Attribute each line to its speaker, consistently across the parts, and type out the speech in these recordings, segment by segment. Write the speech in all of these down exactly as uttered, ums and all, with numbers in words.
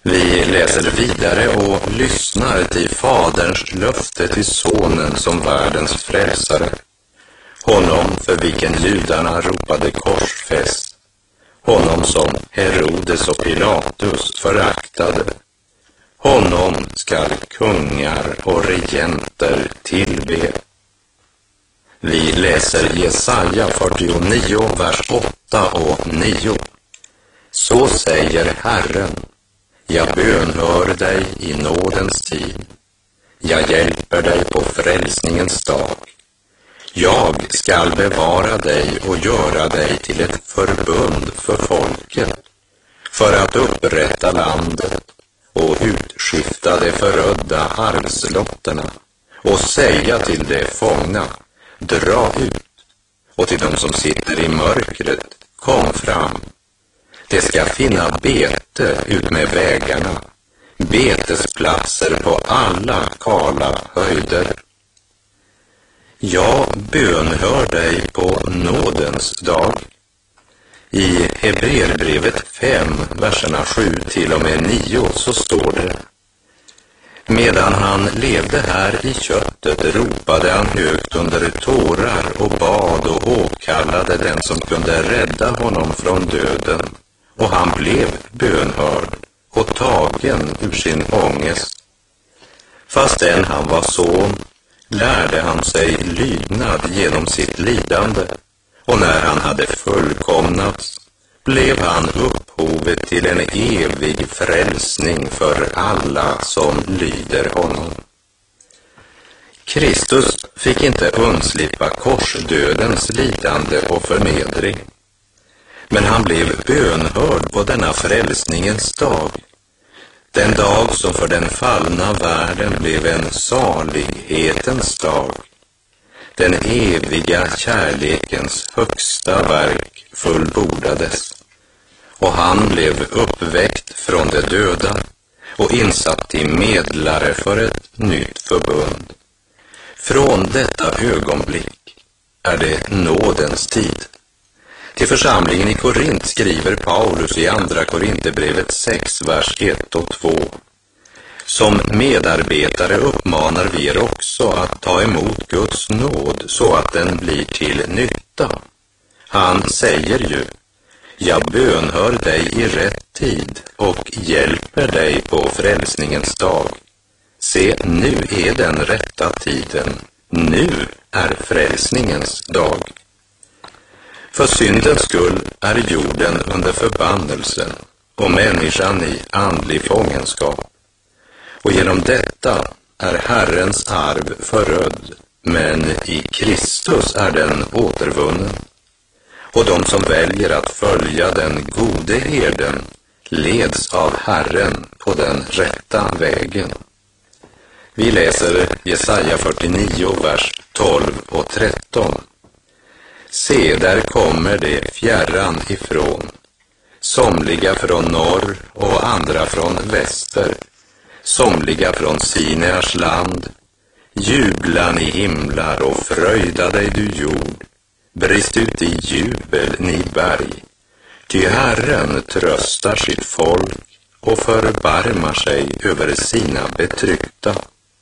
Speaker 1: Vi läser vidare och lyssnar till Faderns löfte till Sonen som världens frälsare. Honom för vilken judarna ropade korsfäst. Honom som Herodes och Pilatus föraktade. Honom skall kungar och regenter tillbe. Vi läser Jesaja fyrtionio, vers åtta och nio. Så säger Herren: jag bönhör dig i nådens tid. Jag hjälper dig på frälsningens dag. Jag skall bevara dig och göra dig till ett förbund för folket, för att upprätta landet och utskifta de förödda arvslotterna och säga till de fångna: dra ut, och till dem som sitter i mörkret: kom fram. Det ska finna bete ut med vägarna, betesplatser på alla kala höjder. Jag bönhör dig på nådens dag. I Hebreerbrevet fem, verserna sju till och med nio så står det: medan han levde här i köttet ropade han högt under tårar och bad och åkallade den som kunde rädda honom från döden. Och han blev bönhörd och tagen ur sin ångest. Fastän han var son lärde han sig lydnad genom sitt lidande, och när han hade fullkomnats blev han upphovet till en evig frälsning för alla som lyder honom. Kristus fick inte undslippa korsdödens lidande och förnedring, men han blev bönhörd på denna frälsningens dag, den dag som för den fallna världen blev en salighetens dag. Den eviga kärlekens högsta verk fullbordades, och han blev uppväckt från de döda och insatt till medlare för ett nytt förbund. Från detta ögonblick är det nådens tid. Till församlingen i Korint skriver Paulus i andra Korinthierbrevet sex, vers ett och två. Som medarbetare uppmanar vi er också att ta emot Guds nåd så att den blir till nytta. Han säger ju: jag bönhör dig i rätt tid och hjälper dig på frälsningens dag. Se, nu är den rätta tiden. Nu är frälsningens dag. För syndens skull är jorden under förbannelsen och människan i andlig fångenskap. Och genom detta är Herrens arv förödd, men i Kristus är den återvunnen. Och de som väljer att följa den gode herden leds av Herren på den rätta vägen. Vi läser Jesaja fyrtionio, vers tolv och tretton. Se, där kommer det fjärran ifrån, somliga från norr och andra från väster, somliga från Sinears land. Jubla ni himlar och fröjda dig du jord, brist ut i jubel ni berg, ty Herren tröstar sitt folk och förbarmar sig över sina betryckta.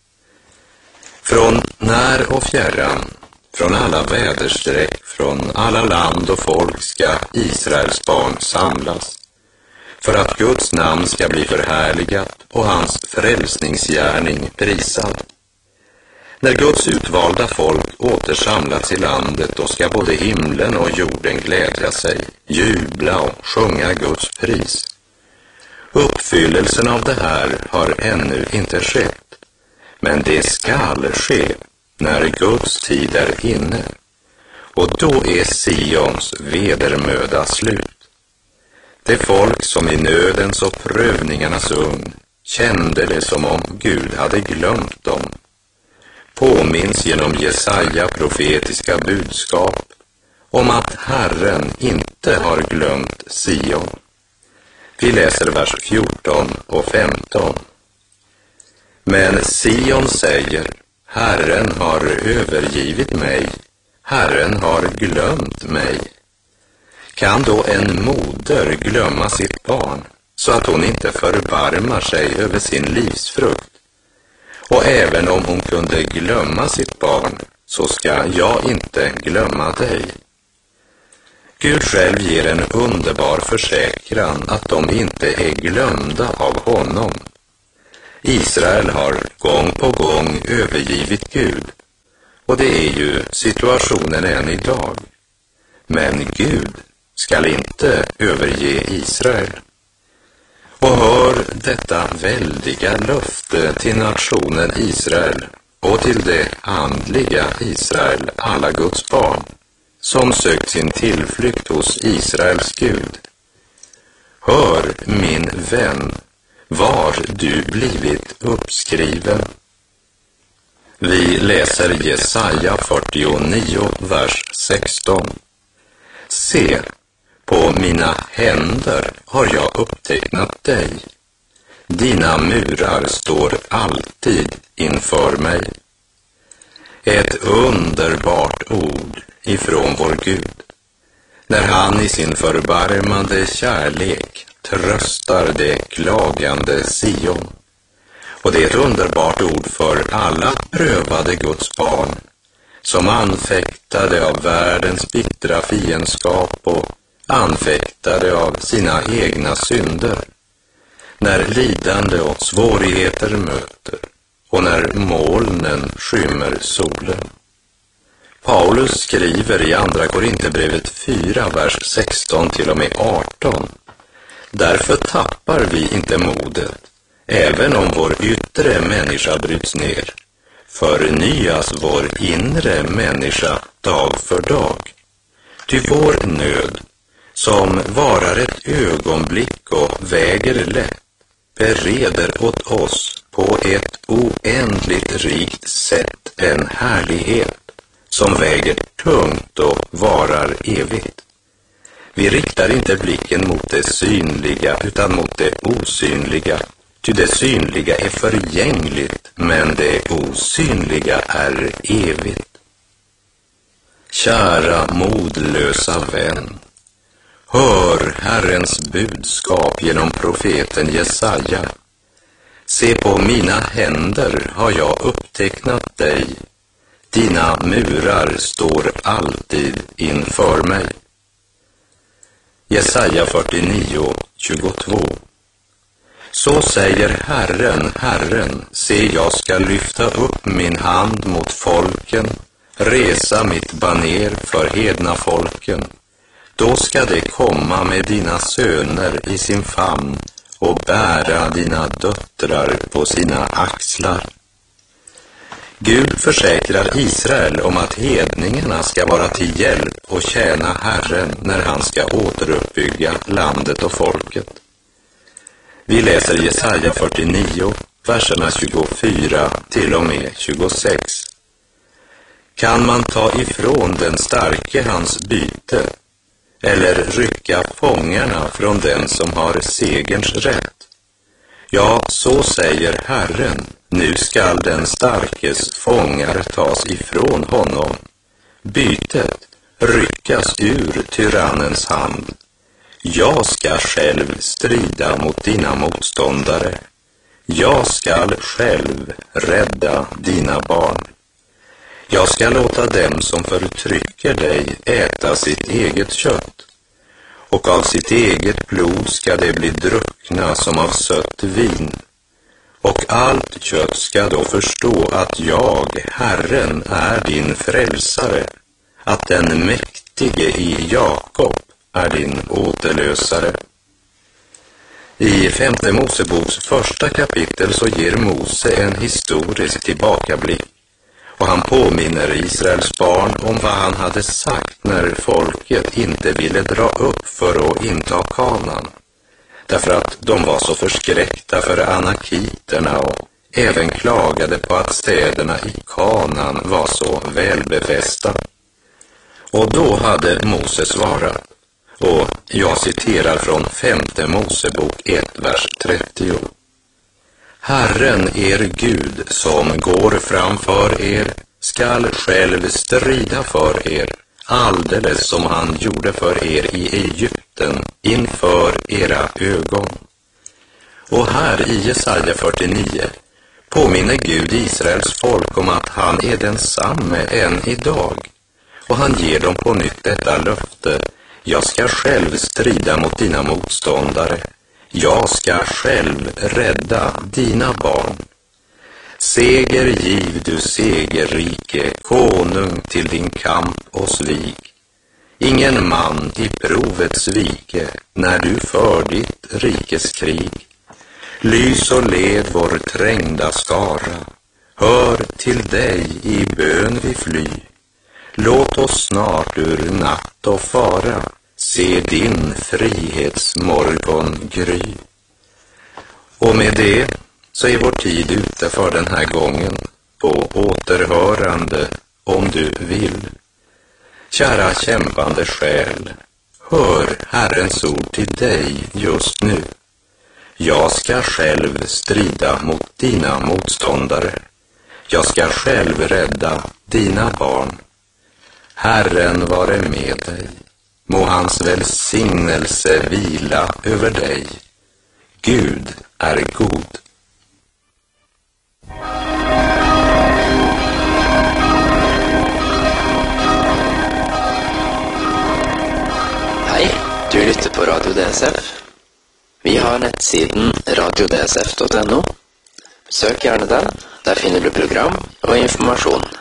Speaker 1: Från när och fjärran, från alla väderstreck, från alla land och folk ska Israels barn samlas, för att Guds namn ska bli förhärligat och hans frälsningsgärning prisad. När Guds utvalda folk återsamlats i landet, då ska både himlen och jorden glädja sig, jubla och sjunga Guds pris. Uppfyllelsen av det här har ännu inte skett, men det skall ske när Guds tid är inne, och då är Sions vedermöda slut. Det folk som i nödens och prövningarnas ugn kände det som om Gud hade glömt dem, påminns genom Jesaja profetiska budskap om att Herren inte har glömt Sion. Vi läser vers fjorton och femton. Men Sion säger: Herren har övergivit mig, Herren har glömt mig. Kan då en moder glömma sitt barn, så att hon inte förbarmar sig över sin livsfrukt. Och även om hon kunde glömma sitt barn, så ska jag inte glömma dig. Gud själv ger en underbar försäkran att de inte är glömda av honom. Israel har gång på gång övergivit Gud, och det är ju situationen än idag. Men Gud skall inte överge Israel. Och hör detta väldiga löfte till nationen Israel och till det andliga Israel, alla Guds barn, som sökt sin tillflykt hos Israels Gud. Hör, min vän, var du blivit uppskriven. Vi läser Jesaja fyrtionio, vers sexton. Se, på mina händer har jag upptecknat dig. Dina murar står alltid inför mig. Ett underbart ord ifrån vår Gud, när han i sin förbarmande kärlek tröstar det klagande Sion. Och det är ett underbart ord för alla prövade Guds barn, som anfäktade av världens bittra fiendskap och anfäktade av sina egna synder, när lidande och svårigheter möter och när molnen skymmer solen. Paulus skriver i andra Korinthierbrevet fyra, vers sexton till och med arton. Därför tappar vi inte modet, även om vår yttre människa bryts ner. Förnyas vår inre människa dag för dag. Ty vår nöd, som varar ett ögonblick och väger lätt, bereder åt oss på ett oändligt rikt sätt en härlighet som väger tungt och varar evigt. Vi riktar inte blicken mot det synliga utan mot det osynliga, ty det synliga är förgängligt, men det osynliga är evigt. Kära modlösa vän, hör Herrens budskap genom profeten Jesaja. Se, på mina händer har jag upptecknat dig. Dina murar står alltid inför mig. Jesaja fyrtionio, tjugotvå. Så säger Herren, Herren, se, jag ska lyfta upp min hand mot folken, resa mitt baner för hedna folken. Då ska det komma med dina söner i sin famn och bära dina döttrar på sina axlar. Gud försäkrar Israel om att hedningarna ska vara till hjälp och tjäna Herren när han ska återuppbygga landet och folket. Vi läser Jesaja fyrtionio, verserna tjugofyra till och med tjugosex. Kan man ta ifrån den starke hans byte, eller rycka fångarna från den som har segerns rätt? Ja, så säger Herren, nu skall den starkes fångar tas ifrån honom. Bytet ryckas ur tyrannens hand. Jag ska själv strida mot dina motståndare. Jag skall själv rädda dina barn. Jag ska låta dem som förtrycker dig äta sitt eget kött, och av sitt eget blod ska det bli druckna som av sött vin. Och allt kött ska då förstå att jag, Herren, är din frälsare, att den mäktige i Jakob är din återlösare. I femte Moseboks första kapitel så ger Mose en historisk tillbakablick, och han påminner Israels barn om vad han hade sagt när folket inte ville dra upp för att inta Kanaan, därför att de var så förskräckta för anakiterna och även klagade på att städerna i Kanaan var så välbefästa. Och då hade Mose svarat, och jag citerar från femte Mosebok ett, vers trettio. Herren er Gud som går framför er skall själv strida för er, alldeles som han gjorde för er i Egypten inför era ögon. Och här i Jesaja fyrtionio påminner Gud Israels folk om att han är densamme än idag. Och han ger dem på nytt detta löfte: jag ska själv strida mot dina motståndare. Jag ska själv rädda dina barn. Seger giv du segerrike, konung till din kamp och svig. Ingen man i provet svike när du för ditt rikes krig. Lys och led vår trängda skara, hör till dig i bön vi fly. Låt oss snart ur natt och fara se din frihetsmorgon gry. Och med det så är vår tid ute för den här gången. På återhörande om du vill. Kära kämpande själ, hör Herrens ord till dig just nu. Jag ska själv strida mot dina motståndare. Jag ska själv rädda dina barn. Herren vare med dig. Må hans välsignelse vila över dig. Gud är god.
Speaker 2: Hei, du lytter på Radio D S F. Vi har nettsiden radio d s f punkt no. Søk gjerne den, der finner du program og informasjon.